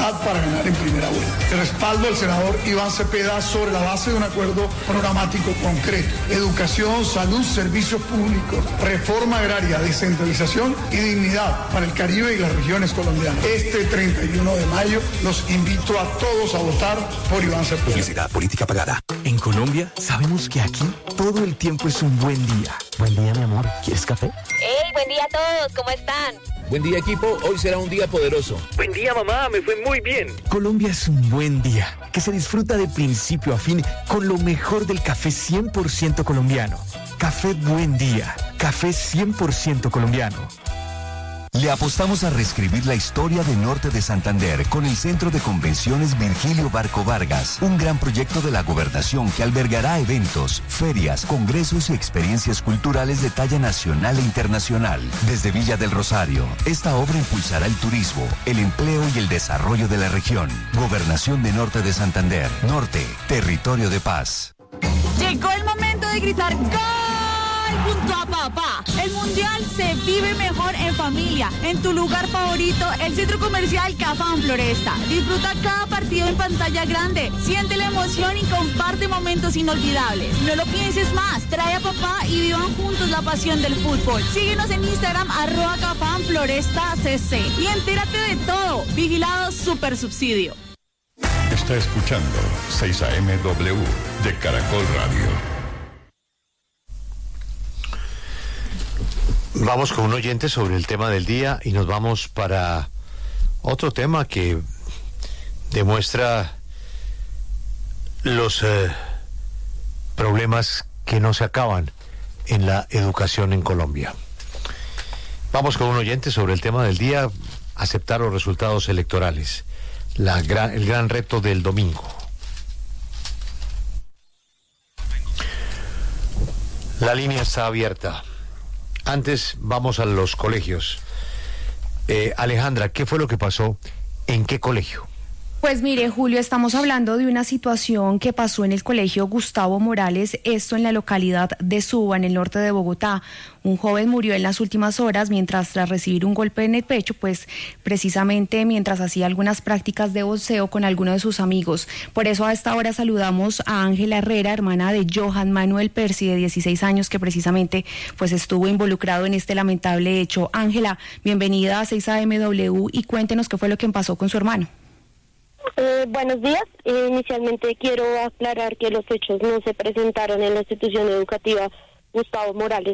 voluntad para ganar en primera vuelta. El respaldo al senador Iván Cepeda sobre la base de un acuerdo programático concreto. Educación, salud, servicios públicos, reforma agraria, descentralización y dignidad para el Caribe y las regiones colombianas. Este 31 de mayo los invito a todos a votar por Iván Cepeda. Publicidad política pagada. En Colombia sabemos que aquí todo el tiempo es un buen día. Buen día, mi amor. ¿Quieres café? ¡Hey! Buen día a todos. ¿Cómo están? Buen día, equipo. Hoy será un día poderoso. Buen día, mamá. Me fue muy bien. Colombia es un buen día que se disfruta de principio a fin con lo mejor del café 100% colombiano. Café Buen Día. Café 100% colombiano. Le apostamos a reescribir la historia de Norte de Santander con el Centro de Convenciones Virgilio Barco Vargas, un gran proyecto de la gobernación que albergará eventos, ferias, congresos y experiencias culturales de talla nacional e internacional. Desde Villa del Rosario, esta obra impulsará el turismo, el empleo y el desarrollo de la región. Gobernación de Norte de Santander. Norte, territorio de paz. Llegó el momento de gritar ¡Gol! Junto a papá. El mundial se vive mejor en familia. En tu lugar favorito, el Centro Comercial Cafam Floresta. Disfruta cada partido en pantalla grande. Siente la emoción y comparte momentos inolvidables. No lo pienses más. Trae a papá y vivan juntos la pasión del fútbol. Síguenos en Instagram @Cafam Floresta CC. Y entérate de todo. Vigilado Super Subsidio. Está escuchando 6AMW de Caracol Radio. Vamos con un oyente sobre el tema del día y nos vamos para otro tema que demuestra los problemas que no se acaban en la educación en Colombia. Vamos con un oyente sobre el tema del día, aceptar los resultados electorales, el gran reto del domingo. La línea está abierta. Antes vamos a los colegios. Alejandra, ¿qué fue lo que pasó? ¿En qué colegio? Pues mire, Julio, estamos hablando de una situación que pasó en el colegio Gustavo Morales, esto en la localidad de Suba, en el norte de Bogotá. Un joven murió en las últimas horas tras recibir un golpe en el pecho, pues precisamente mientras hacía algunas prácticas de boxeo con alguno de sus amigos. Por eso a esta hora saludamos a Ángela Herrera, hermana de Johan Manuel Percy, de 16 años, que precisamente pues estuvo involucrado en este lamentable hecho. Ángela, bienvenida a 6AMW y cuéntenos qué fue lo que pasó con su hermano. Buenos días. Inicialmente quiero aclarar que los hechos no se presentaron en la institución educativa Gustavo Morales.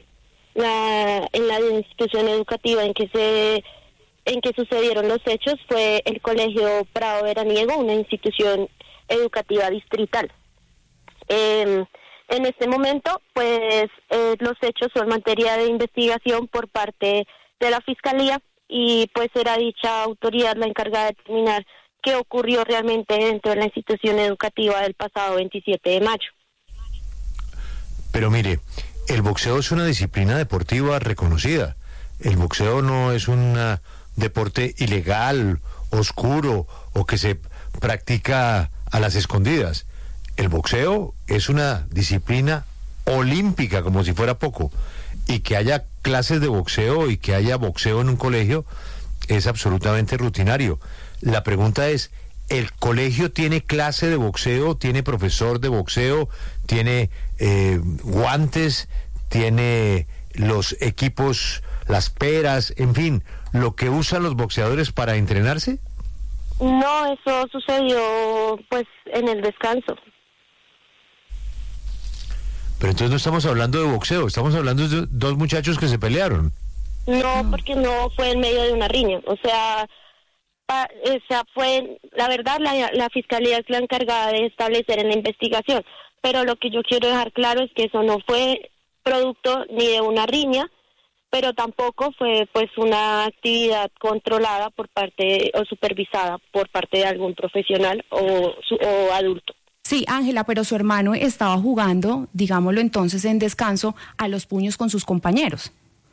En la institución educativa en que sucedieron los hechos fue el Colegio Prado Veraniego, una institución educativa distrital. En este momento, pues los hechos son materia de investigación por parte de la Fiscalía y pues será dicha autoridad la encargada de determinar qué ocurrió realmente dentro de la institución educativa del pasado 27 de mayo. Pero mire, el boxeo es una disciplina deportiva reconocida. El boxeo no es un deporte ilegal, oscuro o que se practica a las escondidas. El boxeo es una disciplina olímpica, como si fuera poco. Y que haya clases de boxeo y que haya boxeo en un colegio es absolutamente rutinario. La pregunta es, ¿el colegio tiene clase de boxeo, tiene profesor de boxeo, tiene guantes, tiene los equipos, las peras, en fin, lo que usan los boxeadores para entrenarse? No, eso sucedió pues en el descanso. Pero entonces no estamos hablando de boxeo, estamos hablando de dos muchachos que se pelearon. No, porque no fue en medio de una riña, o sea fue, la verdad, la Fiscalía es la encargada de establecer en la investigación, pero lo que yo quiero dejar claro es que eso no fue producto ni de una riña, pero tampoco fue pues una actividad controlada por parte o supervisada por parte de algún profesional o adulto. Sí, Ángela, pero su hermano estaba jugando, digámoslo entonces en descanso, a los puños con sus compañeros.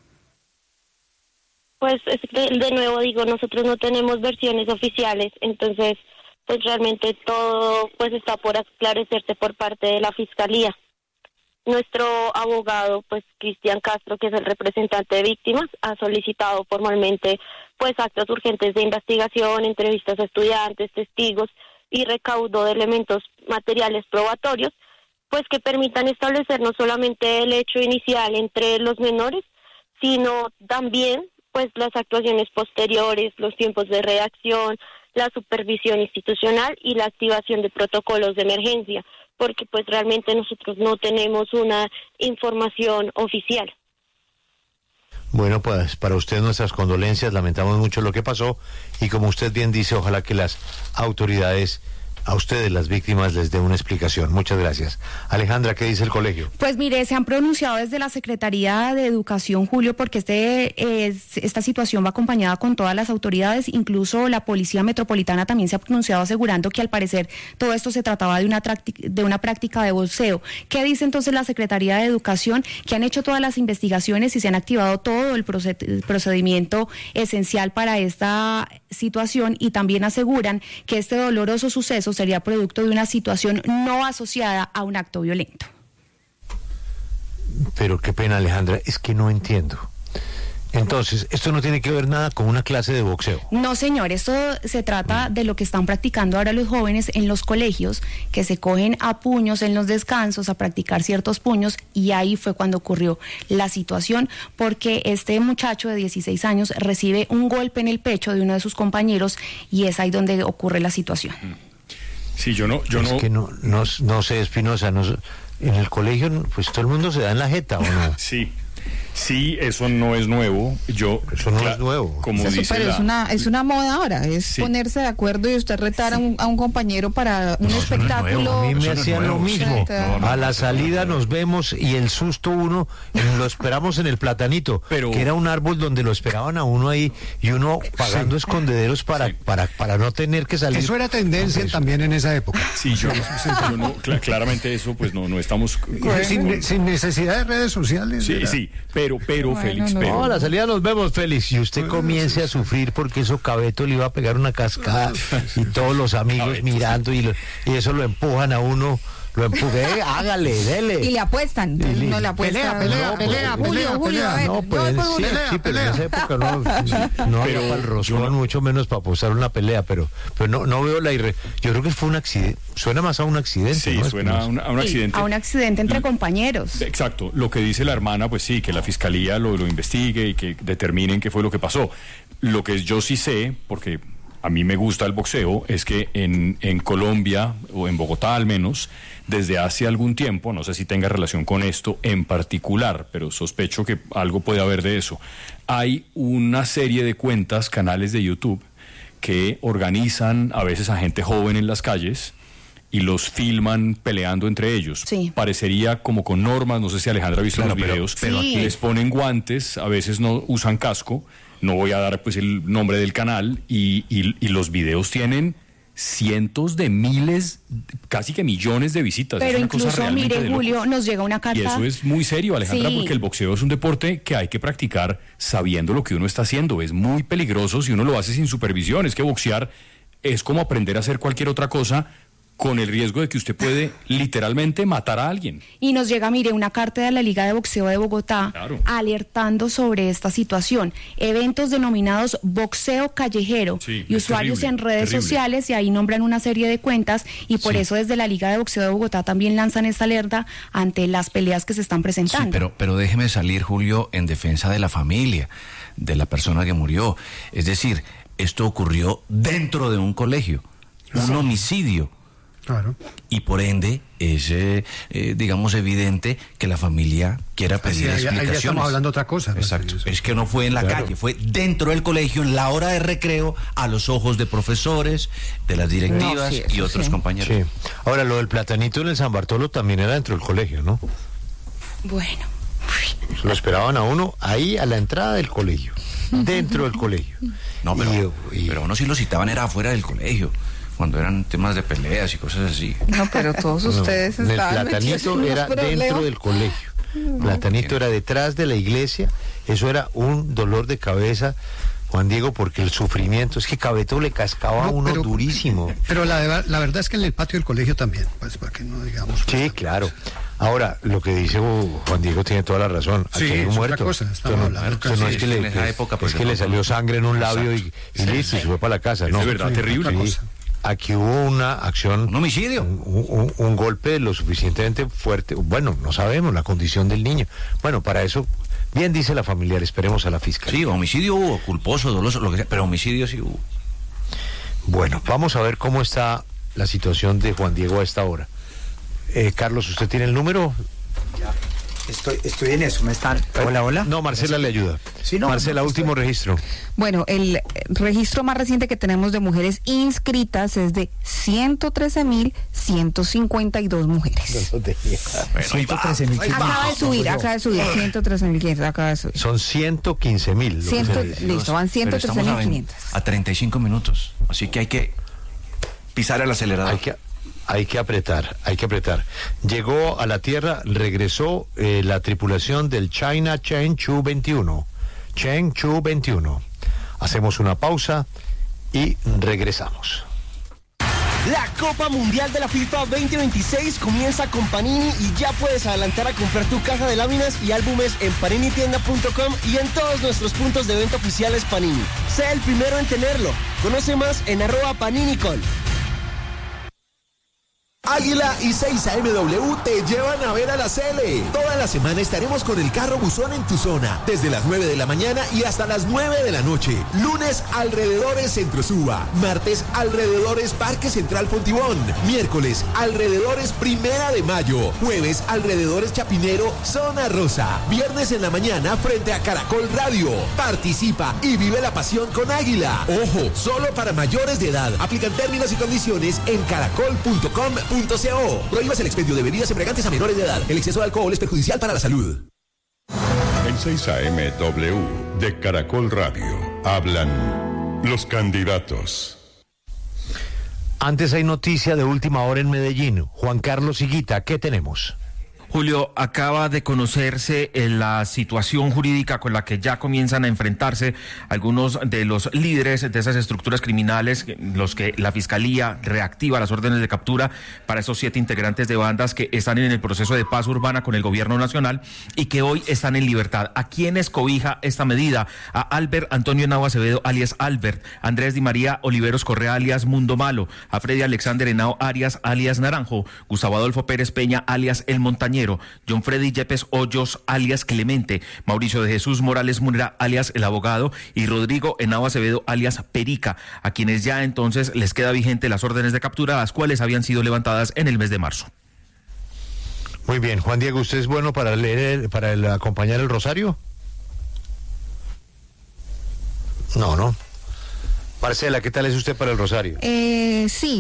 Pues de nuevo digo, nosotros no tenemos versiones oficiales, entonces pues realmente todo pues está por esclarecerse por parte de la Fiscalía. Nuestro abogado, pues Cristian Castro, que es el representante de víctimas, ha solicitado formalmente pues actos urgentes de investigación, entrevistas a estudiantes, testigos y recaudo de elementos materiales probatorios, pues que permitan establecer no solamente el hecho inicial entre los menores, sino también pues las actuaciones posteriores, los tiempos de reacción, la supervisión institucional y la activación de protocolos de emergencia, porque pues realmente nosotros no tenemos una información oficial. Bueno, pues para usted nuestras condolencias, lamentamos mucho lo que pasó y como usted bien dice, ojalá que las autoridades a ustedes, las víctimas, les dé una explicación. Muchas gracias. Alejandra, ¿qué dice el colegio? Pues mire, se han pronunciado desde la Secretaría de Educación, Julio, porque esta situación va acompañada con todas las autoridades, incluso la Policía Metropolitana también se ha pronunciado asegurando que al parecer todo esto se trataba de una práctica de boxeo. ¿Qué dice entonces la Secretaría de Educación? Que han hecho todas las investigaciones y se han activado todo el procedimiento esencial para esta situación y también aseguran que este doloroso suceso sería producto de una situación no asociada a un acto violento. Pero qué pena, Alejandra, es que no entiendo. Entonces, esto no tiene que ver nada con una clase de boxeo. No, señor, esto se trata de lo que están practicando ahora los jóvenes en los colegios, que se cogen a puños en los descansos, a practicar ciertos puños, y ahí fue cuando ocurrió la situación, porque este muchacho de 16 años recibe un golpe en el pecho de uno de sus compañeros, y es ahí donde ocurre la situación. Sí, yo no. Es que no sé, Espinosa, en el colegio, pues todo el mundo se da en la jeta, ¿o no? Sí, eso no es nuevo. Eso no es nuevo. Como dice pero es una moda ahora, es ponerse de acuerdo y usted retar a un compañero para un espectáculo. A mí me hacían lo mismo. A la salida nos vemos y el susto lo esperamos en el Platanito, que era un árbol donde lo esperaban a uno ahí y uno pagando escondederos para no tener que salir. Eso era tendencia también en esa época. Sí, claramente eso pues no estamos... Sin necesidad de redes sociales. Sí, pero bueno, Félix, no, a la salida nos vemos, Félix, y usted comience a sufrir porque eso Cabeto le iba a pegar una cascada y todos los amigos mirando y eso lo empujan a uno, hágale, dele. Y le apuestan, no le apuestan. Pelea, Julio, a ver. No, pues sí, pero en esa época no había para el roscón, mucho menos para apostar una pelea, pero no veo yo creo que fue un accidente, suena más a un accidente. Sí, ¿no? Suena a un accidente. A un accidente entre compañeros. Exacto, lo que dice la hermana, pues sí, que la fiscalía lo investigue y que determinen qué fue lo que pasó. Lo que yo sí sé, porque a mí me gusta el boxeo, es que en Colombia, o en Bogotá al menos, desde hace algún tiempo, no sé si tenga relación con esto en particular, pero sospecho que algo puede haber de eso, hay una serie de cuentas, canales de YouTube, que organizan a veces a gente joven en las calles y los filman peleando entre ellos. Sí. Parecería como con normas, no sé si Alejandra ha visto los videos, pero sí. Les ponen guantes, a veces no usan casco, no voy a dar pues el nombre del canal, y los videos tienen cientos de miles, casi que millones de visitas. Pero es una incluso, cosa mire, Julio, nos llega una carta. Y eso es muy serio, Alejandra, porque el boxeo es un deporte que hay que practicar sabiendo lo que uno está haciendo. Es muy peligroso si uno lo hace sin supervisión. Es que boxear es como aprender a hacer cualquier otra cosa, con el riesgo de que usted puede literalmente matar a alguien. Y nos llega, mire, una carta de la Liga de Boxeo de Bogotá, claro, alertando sobre esta situación. Eventos denominados boxeo callejero, y usuarios en redes sociales, y ahí nombran una serie de cuentas, y por eso desde la Liga de Boxeo de Bogotá también lanzan esta alerta ante las peleas que se están presentando. Sí, pero déjeme salir, Julio, en defensa de la familia, de la persona que murió. Es decir, esto ocurrió dentro de un colegio, un homicidio. Claro. Y por ende es, digamos, evidente que la familia quiera pedir explicaciones. Ahí ya estamos hablando de otra cosa. Exacto. Es que no fue en la calle, fue dentro del colegio, en la hora de recreo, a los ojos de profesores, de las directivas y otros compañeros. Sí. Ahora, lo del Platanito en el San Bartolo también era dentro del colegio, ¿no? Bueno. Lo esperaban a uno ahí a la entrada del colegio, dentro del colegio. No, pero uno sí lo citaban, era afuera del colegio, cuando eran temas de peleas y cosas así. No, pero todos ustedes estaban el Platanito era dentro del colegio. Platanito era detrás de la iglesia. Eso era un dolor de cabeza Juan Diego, porque el sufrimiento es que Cabeto le cascaba a uno durísimo. Pero la verdad es que en el patio del colegio también, pues para que no digamos. Sí, claro. Ahora, lo que dice Juan Diego tiene toda la razón. Sí, hay un es muerto. otra cosa, estamos hablando casi. No es que le salió sangre en un labio y listo, y se fue para la casa. No, de verdad terrible. Sí. Aquí hubo una acción... ¿Un homicidio? Un golpe lo suficientemente fuerte. Bueno, no sabemos la condición del niño. Bueno, para eso, bien dice la familiar, esperemos a la fiscalía. Sí, homicidio hubo, culposo, doloso, lo que sea, pero homicidio sí hubo. Bueno, vamos a ver cómo está la situación de Juan Diego a esta hora. Carlos, ¿usted tiene el número? Ya, estoy en eso, me están... Hola. No, Marcela le ayuda. Sí, no, Marcela, último registro. Bueno, el registro más reciente que tenemos de mujeres inscritas es de 113.152 mujeres. 113.000. Acaba de subir, 113.500, acaba de subir. Son 115.000. Listo, van 113.500. A 35 minutos, así que hay que pisar el acelerador. Hay que apretar. Llegó a la Tierra, regresó la tripulación del China Chang'e 21. Chang'e 21. Hacemos una pausa y regresamos. La Copa Mundial de la FIFA 2026 comienza con Panini y ya puedes adelantar a comprar tu caja de láminas y álbumes en paninitienda.com y en todos nuestros puntos de venta oficiales Panini. Sé el primero en tenerlo. Conoce más en @PaniniCol. Águila y 6AMW te llevan a ver a la Sele. Toda la semana estaremos con el carro buzón en tu zona, desde las 9 de la mañana y hasta las 9 de la noche. Lunes, alrededores Centro Suba. Martes, alrededores Parque Central Fontibón. Miércoles, alrededores Primera de Mayo. Jueves, alrededores Chapinero, Zona Rosa. Viernes en la mañana, frente a Caracol Radio. Participa y vive la pasión con Águila. Ojo, solo para mayores de edad. Aplican términos y condiciones en caracol.com.co. Prohíbas el expendio de bebidas embriagantes a menores de edad. El exceso de alcohol es perjudicial para la salud. En 6AMW de Caracol Radio hablan los candidatos. Antes hay noticia de última hora en Medellín. Juan Carlos Higuita, ¿qué tenemos? Julio, acaba de conocerse la situación jurídica con la que ya comienzan a enfrentarse algunos de los líderes de esas estructuras criminales, los que la Fiscalía reactiva las órdenes de captura para esos 7 integrantes de bandas que están en el proceso de paz urbana con el gobierno nacional y que hoy están en libertad. ¿A quiénes cobija esta medida? A Albert Antonio Henao Acevedo, alias Albert, Andrés Di María Oliveros Correa, alias Mundo Malo, a Freddy Alexander Henao Arias, alias Naranjo, Gustavo Adolfo Pérez Peña, alias El Montañero, John Freddy Yepes Hoyos, alias Clemente, Mauricio de Jesús Morales Munera, alias El Abogado, y Rodrigo Henao Acevedo, alias Perica, a quienes ya entonces les queda vigente las órdenes de captura, las cuales habían sido levantadas en el mes de marzo. Muy bien, Juan Diego, ¿usted es bueno para leer, acompañar el rosario? No. Marcela, ¿qué tal es usted para el rosario? Sí,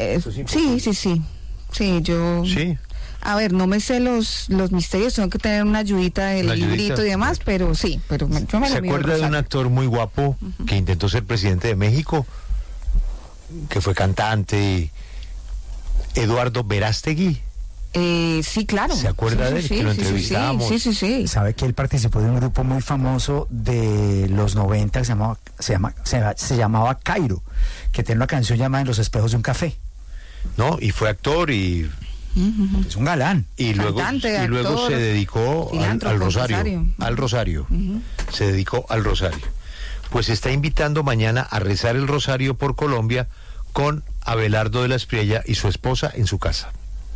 yo... ¿Sí? A ver, no me sé los misterios, tengo que tener una ayudita del librito y demás, pero sí, yo me lo ¿Se acuerda de un actor muy guapo que intentó ser presidente de México? Que fue cantante, Eduardo Verástegui. Sí, claro. ¿Se acuerda de él? Que lo entrevistábamos. Sí. Sabe que él participó de un grupo muy famoso de los 90 que se llamaba Cairo, que tiene una canción llamada En los espejos de un café. No, y fue actor y... Es un galán. Y luego se dedicó al rosario. Se dedicó al rosario. Pues está invitando mañana a rezar el rosario por Colombia con Abelardo de la Espriella y su esposa en su casa.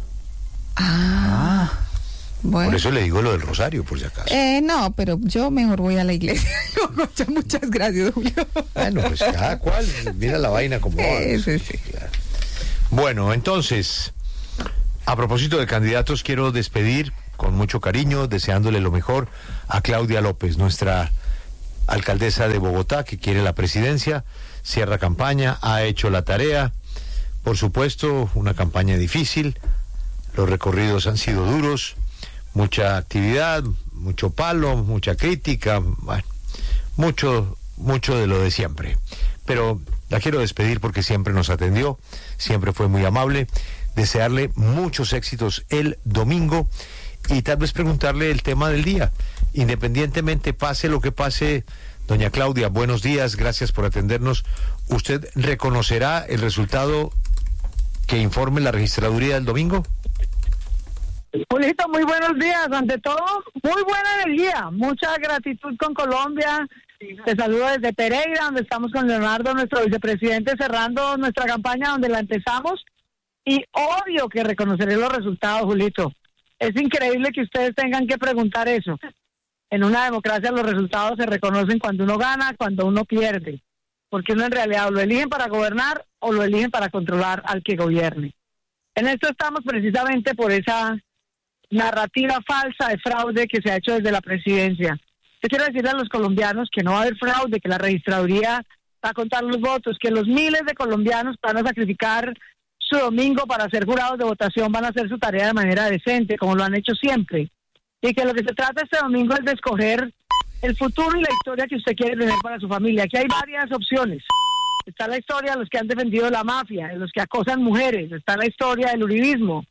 Bueno. Por eso le digo lo del rosario, por si acaso. No, pero yo mejor voy a la iglesia. Muchas gracias, Julio. Bueno, pues cada cual mira la vaina como va. Sí. Claro. Bueno, entonces... A propósito de candidatos, quiero despedir con mucho cariño, deseándole lo mejor a Claudia López, nuestra alcaldesa de Bogotá, que quiere la presidencia, cierra campaña, ha hecho la tarea, por supuesto, una campaña difícil, los recorridos han sido duros, mucha actividad, mucho palo, mucha crítica, bueno, mucho de lo de siempre, pero la quiero despedir porque siempre nos atendió, siempre fue muy amable. Desearle muchos éxitos el domingo y tal vez preguntarle el tema del día. Independientemente pase lo que pase Doña Claudia, buenos días, gracias por atendernos. ¿Usted reconocerá el resultado que informe la registraduría del domingo? Julito, muy buenos días. Ante todo, muy buena energía. Mucha gratitud con Colombia. Te saludo desde Pereira, donde estamos con Leonardo, nuestro vicepresidente, cerrando nuestra campaña donde la empezamos. Y obvio que reconoceré los resultados, Julito. Es increíble que ustedes tengan que preguntar eso. En una democracia los resultados se reconocen cuando uno gana, cuando uno pierde. Porque uno en realidad lo eligen para gobernar o lo eligen para controlar al que gobierne. En esto estamos precisamente por esa narrativa falsa de fraude que se ha hecho desde la presidencia. Yo quiero decirle a los colombianos que no va a haber fraude, que la registraduría va a contar los votos, que los miles de colombianos que van a sacrificar su domingo para ser jurados de votación van a hacer su tarea de manera decente, como lo han hecho siempre. Y que lo que se trata este domingo es de escoger el futuro y la historia que usted quiere tener para su familia. Aquí hay varias opciones. Está la historia de los que han defendido la mafia, de los que acosan mujeres, está la historia del uribismo.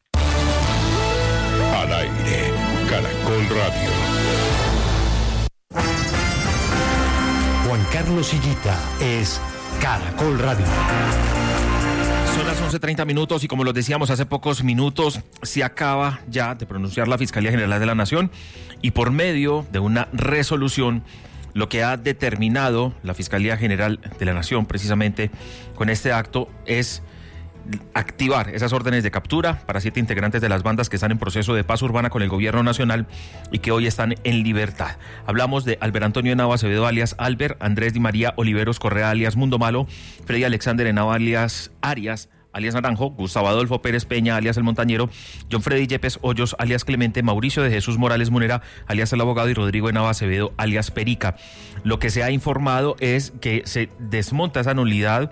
Al aire, Caracol Radio. Juan Carlos Higuita es Caracol Radio. Son las 11:30 y como los decíamos hace pocos minutos, se acaba ya de pronunciar la Fiscalía General de la Nación y por medio de una resolución lo que ha determinado la Fiscalía General de la Nación precisamente con este acto es activar esas órdenes de captura para 7 integrantes de las bandas que están en proceso de paz urbana con el gobierno nacional y que hoy están en libertad. Hablamos de Albert Antonio Henao Acevedo alias Albert, Andrés Di María Oliveros Correa alias Mundo Malo, Freddy Alexander Henao alias Arias alias Naranjo, Gustavo Adolfo Pérez Peña alias El Montañero, John Freddy Yepes Hoyos alias Clemente, Mauricio de Jesús Morales Munera alias El Abogado y Rodrigo Henao Acevedo alias Perica. Lo que se ha informado es que se desmonta esa nulidad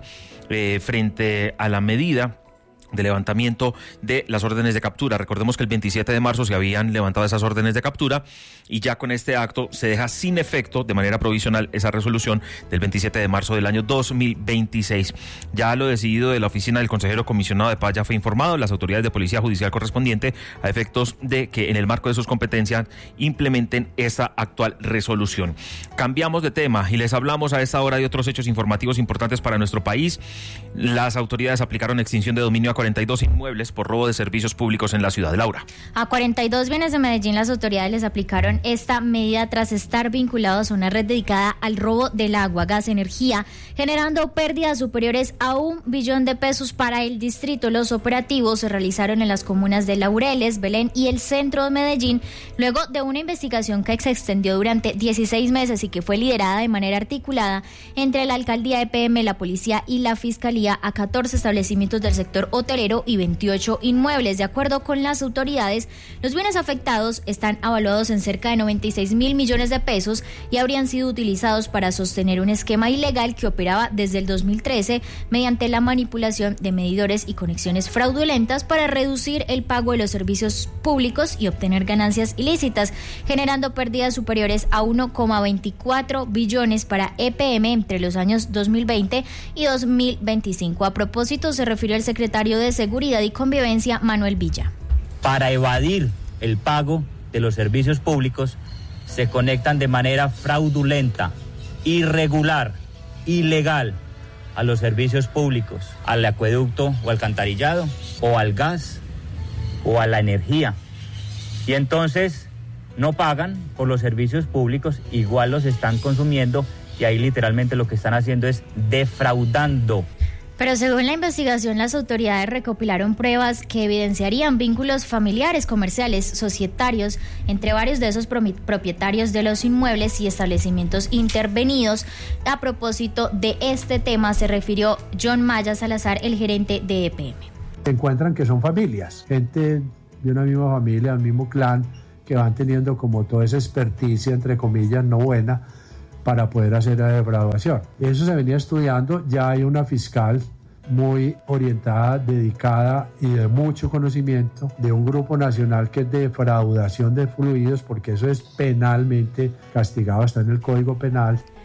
frente a la medida de levantamiento de las órdenes de captura. Recordemos que el 27 de marzo se habían levantado esas órdenes de captura y ya con este acto se deja sin efecto de manera provisional esa resolución del 27 de marzo del año 2026. Ya lo decidido de la oficina del consejero comisionado de paz ya fue informado, las autoridades de policía judicial correspondiente a efectos de que en el marco de sus competencias implementen esta actual resolución. Cambiamos de tema y les hablamos a esta hora de otros hechos informativos importantes para nuestro país. Las autoridades aplicaron extinción de dominio a 42 inmuebles por robo de servicios públicos en la ciudad. Laura. A 42 bienes de Medellín las autoridades les aplicaron esta medida tras estar vinculados a una red dedicada al robo del agua, gas, energía, generando pérdidas superiores a $1 billón para el distrito. Los operativos se realizaron en las comunas de Laureles, Belén y el centro de Medellín, luego de una investigación que se extendió durante 16 meses y que fue liderada de manera articulada entre la alcaldía EPM, la policía y la fiscalía a 14 establecimientos del sector hotelero y 28 inmuebles. De acuerdo con las autoridades, los bienes afectados están avaluados en cerca de 96.000 millones de pesos y habrían sido utilizados para sostener un esquema ilegal que operaba desde el 2013 mediante la manipulación de medidores y conexiones fraudulentas para reducir el pago de los servicios públicos y obtener ganancias ilícitas, generando pérdidas superiores a 1,24 billones para EPM entre los años 2020 y 2025. A propósito, se refirió el secretario de Seguridad y Convivencia, Manuel Villa. Para evadir el pago de los servicios públicos, se conectan de manera fraudulenta, irregular, ilegal a los servicios públicos, al acueducto o alcantarillado, o al gas, o a la energía. Y entonces no pagan por los servicios públicos, igual los están consumiendo, y ahí literalmente lo que están haciendo es defraudando. Pero según la investigación, las autoridades recopilaron pruebas que evidenciarían vínculos familiares, comerciales, societarios, entre varios de esos propietarios de los inmuebles y establecimientos intervenidos. A propósito de este tema, se refirió John Maya Salazar, el gerente de EPM. Se encuentran que son familias, gente de una misma familia, del mismo clan, que van teniendo como toda esa experticia, entre comillas, no buena, para poder hacer la defraudación. Eso se venía estudiando, ya hay una fiscal muy orientada, dedicada y de mucho conocimiento de un grupo nacional que es de defraudación de fluidos, porque eso es penalmente castigado, está en el Código Penal.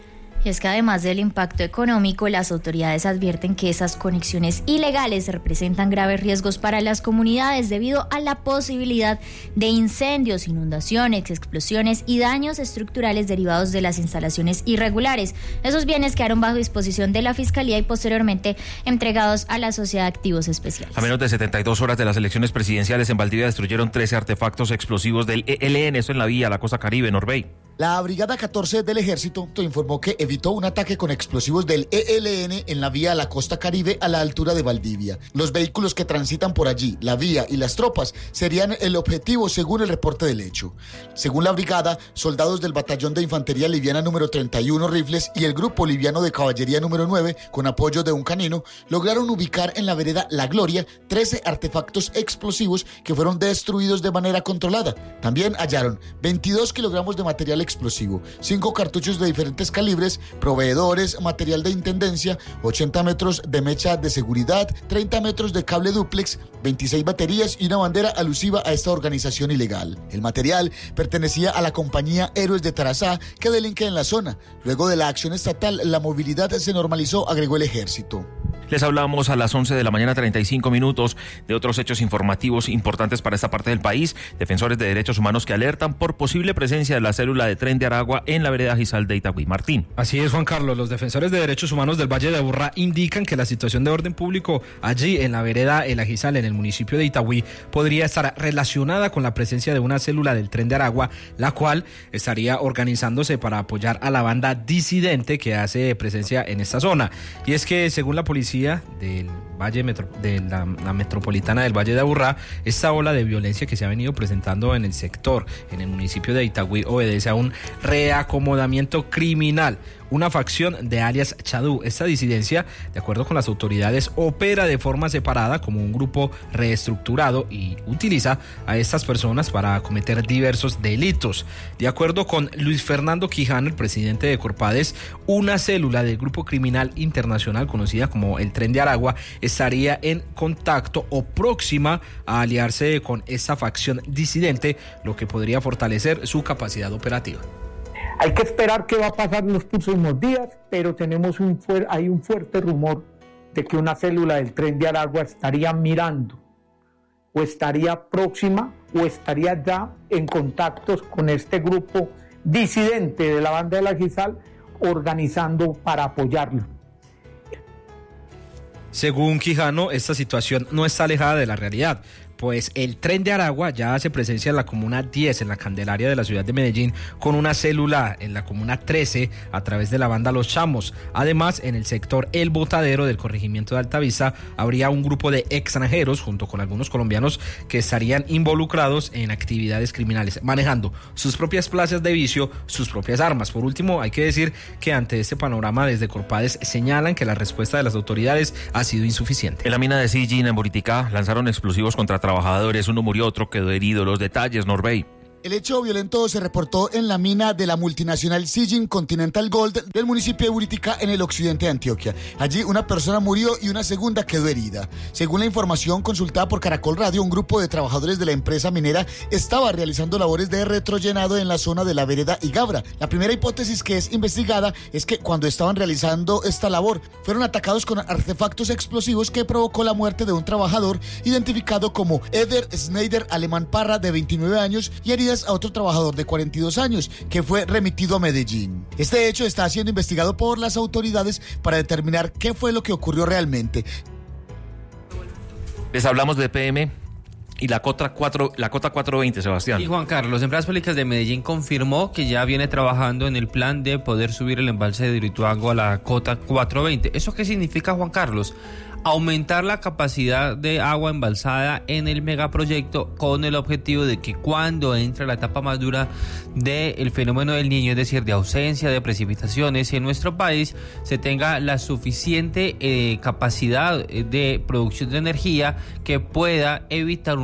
Y es que además del impacto económico, las autoridades advierten que esas conexiones ilegales representan graves riesgos para las comunidades debido a la posibilidad de incendios, inundaciones, explosiones y daños estructurales derivados de las instalaciones irregulares. Esos bienes quedaron bajo disposición de la Fiscalía y posteriormente entregados a la Sociedad de Activos Especiales. A menos de 72 horas de las elecciones presidenciales en Valdivia destruyeron 13 artefactos explosivos del ELN, esto en la vía a la costa Caribe, Norbey. La Brigada 14 del Ejército informó que evitó un ataque con explosivos del ELN en la vía a la costa Caribe a la altura de Valdivia. Los vehículos que transitan por allí, la vía y las tropas serían el objetivo según el reporte del hecho. Según la brigada, soldados del Batallón de Infantería Liviana número 31 Rifles y el Grupo Liviano de Caballería número 9, con apoyo de un canino, lograron ubicar en la vereda La Gloria 13 artefactos explosivos que fueron destruidos de manera controlada. También hallaron 22 kilogramos de material explosivo, 5 cartuchos de diferentes calibres, proveedores, material de intendencia, 80 metros de mecha de seguridad, 30 metros de cable dúplex, 26 baterías y una bandera alusiva a esta organización ilegal. El material pertenecía a la compañía Héroes de Tarazá, que delinque en la zona. Luego de la acción estatal, la movilidad se normalizó, agregó el Ejército. Les hablamos a las 11 de la mañana, 35 minutos, de otros hechos informativos importantes para esta parte del país. Defensores de derechos humanos que alertan por posible presencia de la célula de Tren de Aragua en la vereda Gizal de Itagüí. Martín. Así es, Juan Carlos. Los defensores de derechos humanos del Valle de Aburrá indican que la situación de orden público allí en la vereda El Agizal, en el municipio de Itagüí, podría estar relacionada con la presencia de una célula del Tren de Aragua, la cual estaría organizándose para apoyar a la banda disidente que hace presencia en esta zona. Y es que, según la policía del Valle de la metropolitana del Valle de Aburrá, esta ola de violencia que se ha venido presentando en el sector, en el municipio de Itagüí, obedece a un reacomodamiento criminal, una facción de alias Chadú. Esta disidencia, de acuerdo con las autoridades, opera de forma separada como un grupo reestructurado y utiliza a estas personas para cometer diversos delitos. De acuerdo con Luis Fernando Quijano, el presidente de Corpades, una célula del grupo criminal internacional conocida como el Tren de Aragua estaría en contacto o próxima a aliarse con esta facción disidente, lo que podría fortalecer su capacidad operativa. Hay que esperar qué va a pasar en los próximos días, pero tenemos hay un fuerte rumor de que una célula del Tren de Aragua estaría mirando, o estaría próxima, o estaría ya en contactos con este grupo disidente de la banda de la Gizal, organizando para apoyarlo. Según Quijano, esta situación no está alejada de la realidad, pues el Tren de Aragua ya hace presencia en la comuna 10, en la Candelaria de la ciudad de Medellín, con una célula en la comuna 13 a través de la banda Los Chamos. Además, en el sector El Botadero del corregimiento de Altavista habría un grupo de extranjeros junto con algunos colombianos que estarían involucrados en actividades criminales, manejando sus propias plazas de vicio, sus propias armas. Por último, hay que decir que ante este panorama, desde Corpades señalan que la respuesta de las autoridades ha sido insuficiente. En la mina de Sillín, en Buriticá, lanzaron explosivos contra trabajadores, uno murió, otro quedó herido. Los detalles, Norbey. El hecho violento se reportó en la mina de la multinacional Sijin Continental Gold del municipio de Buriticá, en el occidente de Antioquia. Allí una persona murió y una segunda quedó herida. Según la información consultada por Caracol Radio, un grupo de trabajadores de la empresa minera estaba realizando labores de retrollenado en la zona de la vereda Igabra. La primera hipótesis que es investigada es que cuando estaban realizando esta labor fueron atacados con artefactos explosivos que provocó la muerte de un trabajador identificado como Eder Schneider Alemán Parra, de 29 años, y heridas a otro trabajador de 42 años que fue remitido a Medellín. Este hecho está siendo investigado por las autoridades para determinar qué fue lo que ocurrió realmente. Les hablamos de PM y la cota 420, Sebastián. Y Juan Carlos, Empresas Públicas de Medellín confirmó que ya viene trabajando en el plan de poder subir el embalse de Hidroituango a la cota 420. ¿Eso qué significa, Juan Carlos? Aumentar la capacidad de agua embalsada en el megaproyecto, con el objetivo de que cuando entre la etapa más dura del fenómeno del Niño, es decir, de ausencia de precipitaciones en nuestro país, se tenga la suficiente capacidad de producción de energía que pueda evitar un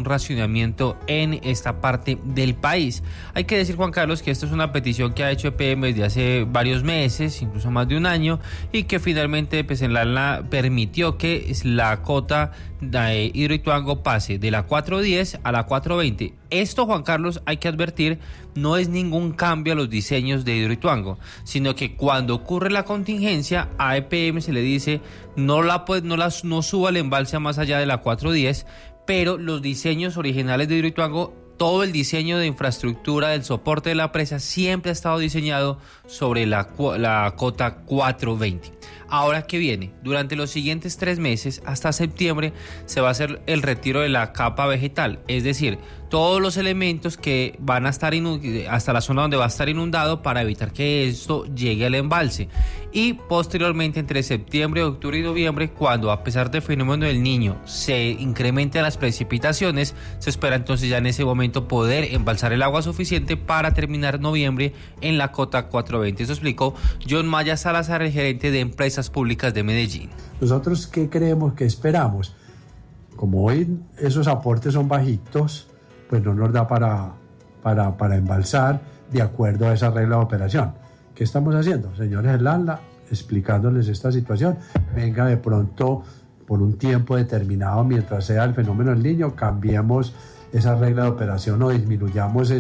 racionamiento en esta parte del país. Hay que decir, Juan Carlos, que esto es una petición que ha hecho EPM desde hace varios meses, incluso más de un año, y que finalmente pues, en la permitió que la cota de Hidroituango pase de la 410 a la 420. Esto, Juan Carlos, hay que advertir, no es ningún cambio a los diseños de Hidroituango, sino que cuando ocurre la contingencia, a EPM se le dice no suba el embalse a más allá de la 410, pero los diseños originales de Hidroituango, todo el diseño de infraestructura del soporte de la presa siempre ha estado diseñado sobre la cota 420. Ahora, ¿qué viene? Durante los siguientes 3 meses, hasta septiembre, se va a hacer el retiro de la capa vegetal, es decir, todos los elementos que van a estar hasta la zona donde va a estar inundado para evitar que esto llegue al embalse. Y posteriormente, entre septiembre, octubre y noviembre, cuando a pesar del fenómeno del Niño se incrementan las precipitaciones, se espera entonces ya en ese momento poder embalsar el agua suficiente para terminar noviembre en la cota 420. Eso explicó John Maya Salazar, el gerente de Empresas Públicas de Medellín. Nosotros, ¿qué creemos que esperamos? Como hoy esos aportes son bajitos, pues no nos da para embalsar de acuerdo a esa regla de operación. ¿Qué estamos haciendo? Señores del ANLA, explicándoles esta situación. Venga, de pronto, por un tiempo determinado, mientras sea el fenómeno del Niño, cambiemos esa regla de operación o disminuyamos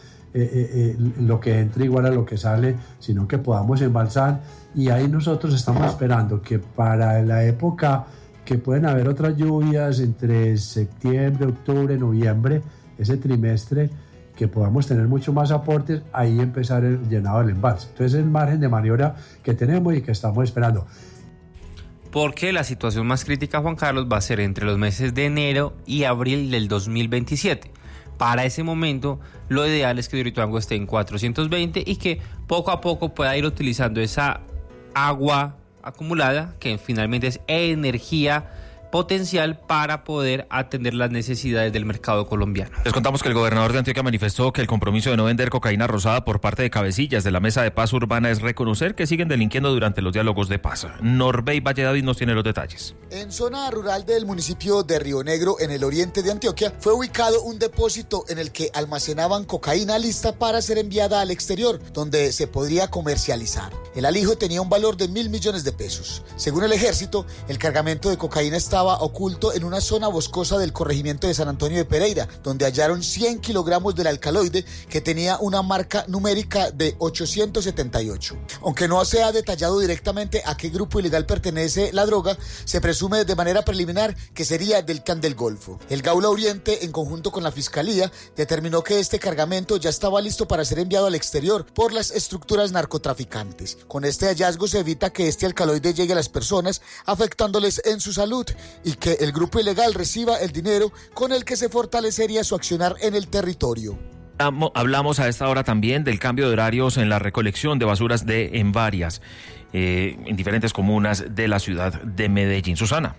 lo que entra igual a lo que sale, sino que podamos embalsar. Y ahí nosotros estamos esperando que para la época que pueden haber otras lluvias entre septiembre, octubre, noviembre, ese trimestre, que podamos tener mucho más aportes, ahí empezar el llenado del embalse. Entonces es el margen de maniobra que tenemos y que estamos esperando. Porque la situación más crítica, Juan Carlos, va a ser entre los meses de enero y abril del 2027. Para ese momento, lo ideal es que Hidroituango esté en 420 y que poco a poco pueda ir utilizando esa agua acumulada, que finalmente es energía potencial para poder atender las necesidades del mercado colombiano. Les contamos que el gobernador de Antioquia manifestó que el compromiso de no vender cocaína rosada por parte de cabecillas de la Mesa de Paz Urbana es reconocer que siguen delinquiendo durante los diálogos de paz. Norbey Valle David nos tiene los detalles. En zona rural del municipio de Río Negro, en el oriente de Antioquia, fue ubicado un depósito en el que almacenaban cocaína lista para ser enviada al exterior, donde se podría comercializar. El alijo tenía un valor de 1.000 millones de pesos. Según el ejército, el cargamento de cocaína estaba oculto en una zona boscosa del corregimiento de San Antonio de Pereira, donde hallaron 100 kilogramos del alcaloide que tenía una marca numérica de 878. Aunque no se ha detallado directamente a qué grupo ilegal pertenece la droga, se presume de manera preliminar que sería del Clan del Golfo. El Gaula Oriente, en conjunto con la Fiscalía, determinó que este cargamento ya estaba listo para ser enviado al exterior por las estructuras narcotraficantes. Con este hallazgo se evita que este alcaloide llegue a las personas, afectándoles en su salud, y que el grupo ilegal reciba el dinero con el que se fortalecería su accionar en el territorio. Hablamos a esta hora también del cambio de horarios en la recolección de basuras en varias, en diferentes comunas de la ciudad de Medellín. Susana.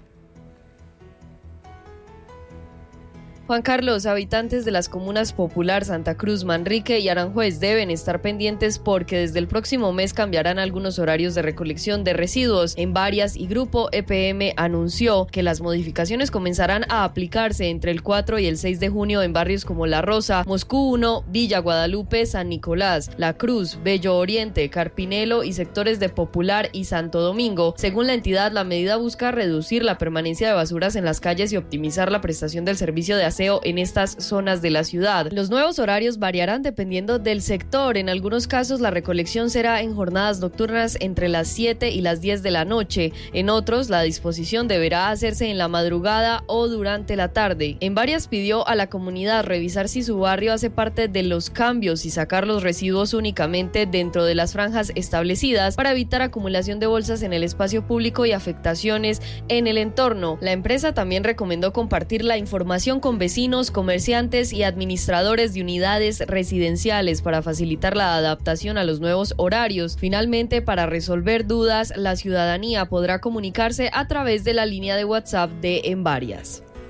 Juan Carlos, habitantes de las comunas Popular, Santa Cruz, Manrique y Aranjuez deben estar pendientes porque desde el próximo mes cambiarán algunos horarios de recolección de residuos. En Varias y Grupo EPM anunció que las modificaciones comenzarán a aplicarse entre el 4 y el 6 de junio en barrios como La Rosa, Moscú 1, Villa Guadalupe, San Nicolás, La Cruz, Bello Oriente, Carpinelo y sectores de Popular y Santo Domingo. Según la entidad, la medida busca reducir la permanencia de basuras en las calles y optimizar la prestación del servicio de aseo en estas zonas de la ciudad. Los nuevos horarios variarán dependiendo del sector. En algunos casos la recolección será en jornadas nocturnas entre las 7 y las 10 de la noche. En otros la disposición deberá hacerse en la madrugada o durante la tarde. En Varias pidió a la comunidad revisar si su barrio hace parte de los cambios y sacar los residuos únicamente dentro de las franjas establecidas para evitar acumulación de bolsas en el espacio público y afectaciones en el entorno. La empresa también recomendó compartir la información con vecinos, comerciantes y administradores de unidades residenciales para facilitar la adaptación a los nuevos horarios. Finalmente, para resolver dudas, la ciudadanía podrá comunicarse a través de la línea de WhatsApp de En Varias.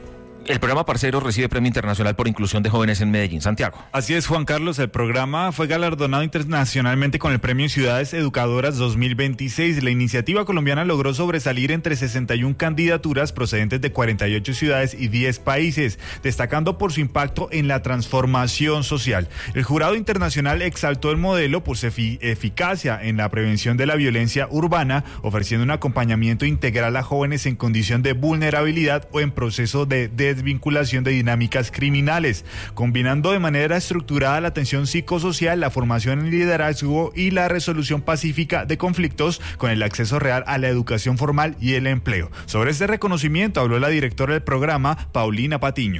El programa Parceros recibe Premio Internacional por Inclusión de Jóvenes en Medellín. Santiago. Así es, Juan Carlos. El programa fue galardonado internacionalmente con el Premio Ciudades Educadoras 2026. La iniciativa colombiana logró sobresalir entre 61 candidaturas procedentes de 48 ciudades y 10 países, destacando por su impacto en la transformación social. El jurado internacional exaltó el modelo por su eficacia en la prevención de la violencia urbana, ofreciendo un acompañamiento integral a jóvenes en condición de vulnerabilidad o en proceso de desvinculación de dinámicas criminales, combinando de manera estructurada la atención psicosocial, la formación en liderazgo y la resolución pacífica de conflictos con el acceso real a la educación formal y el empleo. Sobre este reconocimiento habló la directora del programa, Paulina Patiño.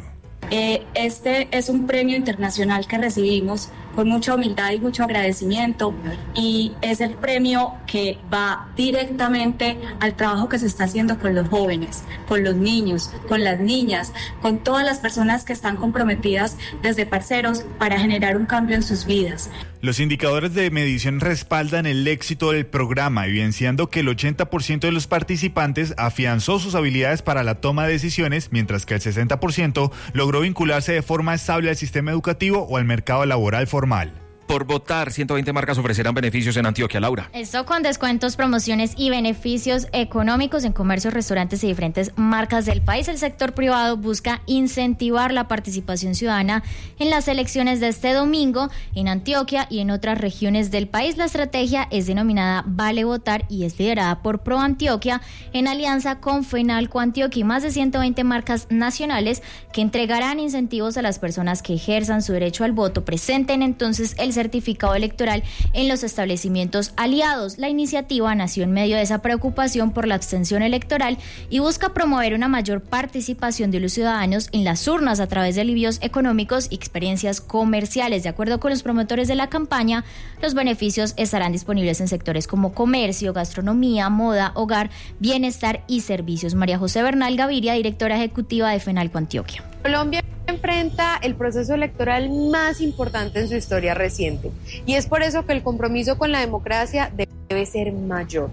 Este es un premio internacional que recibimos con mucha humildad y mucho agradecimiento, y es el premio que va directamente al trabajo que se está haciendo con los jóvenes, con los niños, con las niñas, con todas las personas que están comprometidas desde Parceros para generar un cambio en sus vidas. Los indicadores de medición respaldan el éxito del programa, evidenciando que el 80% de los participantes afianzó sus habilidades para la toma de decisiones, mientras que el 60% logró vincularse de forma estable al sistema educativo o al mercado laboral formal. Por votar, 120 marcas ofrecerán beneficios en Antioquia. Laura. Esto con descuentos, promociones y beneficios económicos en comercios, restaurantes y diferentes marcas del país. El sector privado busca incentivar la participación ciudadana en las elecciones de este domingo en Antioquia y en otras regiones del país. La estrategia es denominada Vale Votar y es liderada por Pro Antioquia en alianza con Fenalco Antioquia y más de 120 marcas nacionales que entregarán incentivos a las personas que ejerzan su derecho al voto. Presenten entonces el certificado electoral en los establecimientos aliados. La iniciativa nació en medio de esa preocupación por la abstención electoral y busca promover una mayor participación de los ciudadanos en las urnas a través de alivios económicos y experiencias comerciales. De acuerdo con los promotores de la campaña, los beneficios estarán disponibles en sectores como comercio, gastronomía, moda, hogar, bienestar y servicios. María José Bernal Gaviria, directora ejecutiva de Fenalco Antioquia. Colombia enfrenta el proceso electoral más importante en su historia reciente y es por eso que el compromiso con la democracia debe ser mayor.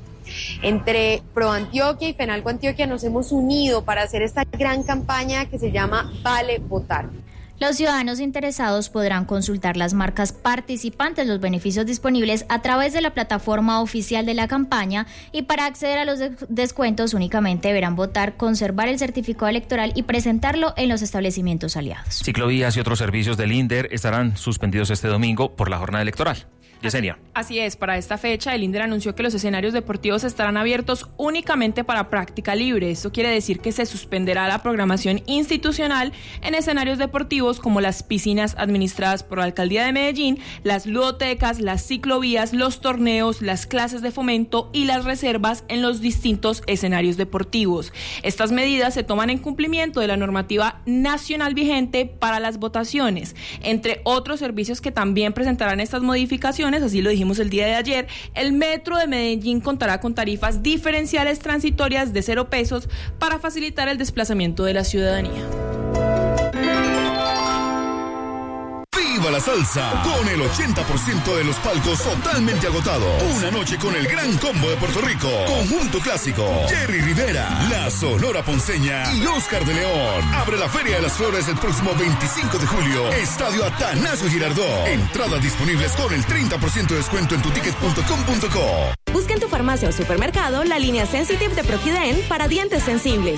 Entre Pro Antioquia y Fenalco Antioquia nos hemos unido para hacer esta gran campaña que se llama Vale Votar. Los ciudadanos interesados podrán consultar las marcas participantes, los beneficios disponibles a través de la plataforma oficial de la campaña, y para acceder a los descuentos únicamente deberán votar, conservar el certificado electoral y presentarlo en los establecimientos aliados. Ciclovías y otros servicios del INDER estarán suspendidos este domingo por la jornada electoral. Yesenia. Así es, para esta fecha el INDER anunció que los escenarios deportivos estarán abiertos únicamente para práctica libre. Esto quiere decir que se suspenderá la programación institucional en escenarios deportivos como las piscinas administradas por la Alcaldía de Medellín, las ludotecas, las ciclovías, los torneos, las clases de fomento y las reservas en los distintos escenarios deportivos. Estas medidas se toman en cumplimiento de la normativa nacional vigente para las votaciones. Entre otros servicios que también presentarán estas modificaciones, así lo dijimos el día de ayer, el Metro de Medellín contará con tarifas diferenciales transitorias de 0 pesos para facilitar el desplazamiento de la ciudadanía. ¡Viva la salsa! Con el 80% de los palcos totalmente agotados. Una noche con el gran combo de Puerto Rico. Conjunto Clásico, Jerry Rivera, La Sonora Ponceña y Oscar de León. Abre la Feria de las Flores el próximo 25 de julio. Estadio Atanasio Girardot. Entradas disponibles con el 30% de descuento en tuticket.com.co. Busca en tu farmacia o supermercado la línea Sensitive de Proquident para dientes sensibles.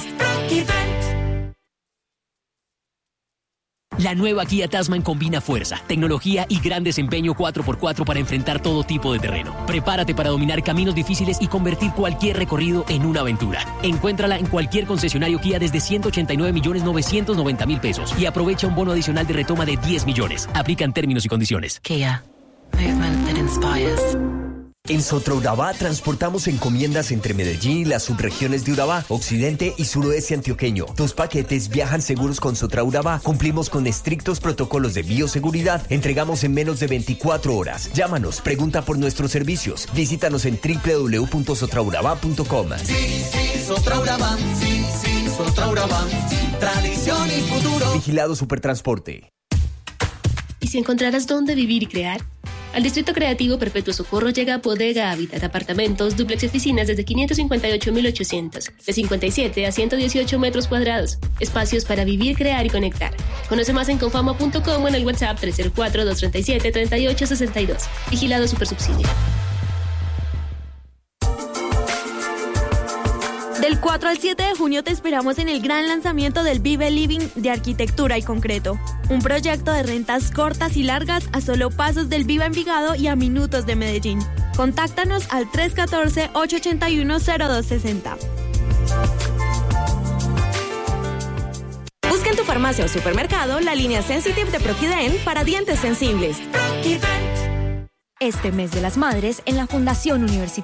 La nueva Kia Tasman combina fuerza, tecnología y gran desempeño 4x4 para enfrentar todo tipo de terreno. Prepárate para dominar caminos difíciles y convertir cualquier recorrido en una aventura. Encuéntrala en cualquier concesionario Kia desde 189.990.000 pesos y aprovecha un bono adicional de retoma de 10 millones. Aplican términos y condiciones. Kia. Movement that inspires. En Sotraurabá transportamos encomiendas entre Medellín y las subregiones de Urabá, occidente y suroeste antioqueño. Tus paquetes viajan seguros con Sotraurabá. Cumplimos con estrictos protocolos de bioseguridad. Entregamos en menos de 24 horas. Llámanos, pregunta por nuestros servicios. Visítanos en www.sotraurabá.com. Sí, Sotraurabá. Sí, Sotraurabá. Tradición y futuro. Vigilado Supertransporte. ¿Y si encontraras dónde vivir y crear? Al Distrito Creativo Perpetuo Socorro llega Bodega Habitat, apartamentos, dúplex y oficinas desde 558.800, de 57 a 118 metros cuadrados. Espacios para vivir, crear y conectar. Conoce más en confama.com o en el WhatsApp 304-237-3862. Vigilado Supersubsidio. Del 4 al 7 de junio te esperamos en el gran lanzamiento del Vive Living de Arquitectura y Concreto. Un proyecto de rentas cortas y largas a solo pasos del Viva Envigado y a minutos de Medellín. Contáctanos al 314-881-0260. Busca en tu farmacia o supermercado la línea Sensitive de Proquiden para dientes sensibles. Este mes de las madres en la Fundación Universitaria